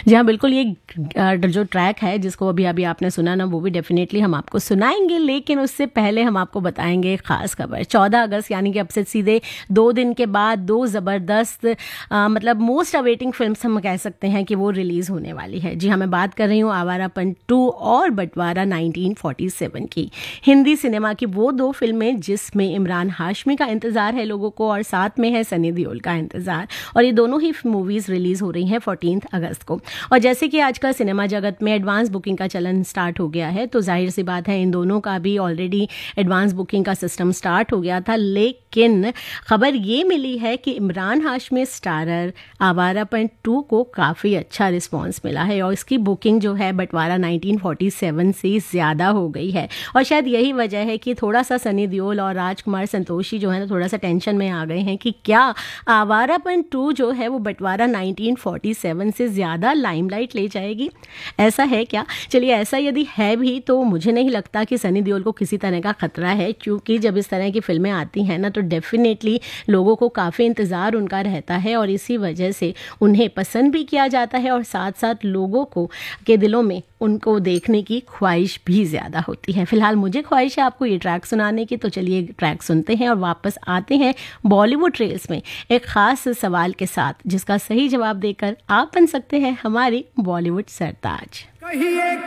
जी हाँ, बिल्कुल ये जो ट्रैक है जिसको अभी आपने सुना ना, वो भी डेफिनेटली हम आपको सुनाएंगे, लेकिन उससे पहले हम आपको बताएंगे एक खास खबर। 14 अगस्त यानी कि अब से सीधे 2 दिन के बाद 2 ज़बरदस्त मतलब मोस्ट अवेटिंग फिल्म्स हम कह सकते हैं कि वो रिलीज़ होने वाली है। जी हाँ, मैं बात कर रही हूँ आवारापन 2 और बंटवारा 1947 की। हिंदी सिनेमा की वो 2 फिल्में जिसमें इमरान हाशमी का इंतज़ार है लोगों को और साथ में है सनी देओल का इंतज़ार, और ये दोनों ही मूवीज़ रिलीज़ हो रही हैं 14 अगस्त को। और जैसे कि आजकल सिनेमा जगत में एडवांस बुकिंग का चलन स्टार्ट हो गया है, तो जाहिर सी बात है इन दोनों का भी ऑलरेडी एडवांस बुकिंग का सिस्टम स्टार्ट हो गया था। लेकिन खबर ये मिली है कि इमरान हाशमी स्टारर आवारापन 2 को काफ़ी अच्छा रिस्पांस मिला है और इसकी बुकिंग जो है बंटवारा 1947 से ज़्यादा हो गई है। और शायद यही वजह है कि थोड़ा सा सनी देओल और राजकुमार संतोषी जो है ना, थोड़ा सा टेंशन में आ गए हैं कि क्या आवारापन 2 जो है वो बंटवारा 1947 से ज़्यादा लाइमलाइट ले जाएगी। ऐसा है क्या? चलिए, ऐसा यदि है भी तो मुझे नहीं लगता कि सनी देओल को किसी तरह का खतरा है, क्योंकि जब इस तरह की फिल्में आती हैं ना तो डेफिनेटली लोगों को काफ़ी इंतज़ार उनका रहता है और इसी वजह से उन्हें पसंद भी किया जाता है और साथ साथ लोगों को के दिलों में उनको देखने की ख्वाहिश भी ज़्यादा होती है। फिलहाल मुझे ख्वाहिश है आपको ये ट्रैक सुनाने की, तो चलिए ट्रैक सुनते हैं और वापस आते हैं बॉलीवुड रेल्स में एक ख़ास सवाल के साथ, जिसका सही जवाब देकर आप बन सकते हैं हमारी बॉलीवुड सरताज।